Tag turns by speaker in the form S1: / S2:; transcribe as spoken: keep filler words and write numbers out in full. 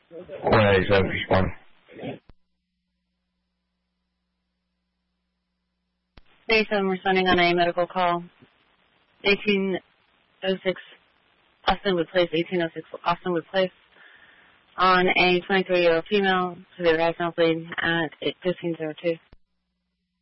S1: one eighty-seven, responding.
S2: eighty-seven responding on a medical call. eighteen oh six Austinwood Place, eighteen oh six Austinwood Place, on a twenty-three-year-old female, severe vaginal bleeding at fifteen oh two.